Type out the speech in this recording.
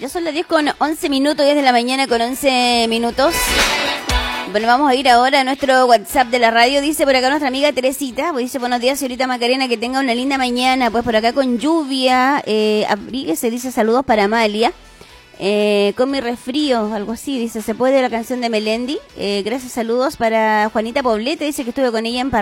Ya son las 10 con 11 minutos, 10 de la mañana con 11 minutos. Bueno, vamos a ir ahora a nuestro WhatsApp de la radio. Dice por acá nuestra amiga Teresita, pues dice, buenos días, señorita Macarena, que tenga una linda mañana. Pues por acá con lluvia, abríguese, dice, saludos para Amalia. Con mi resfrío, algo así, dice, se puede la canción de Melendi. Gracias, saludos para Juanita Poblete, dice que estuve con ella en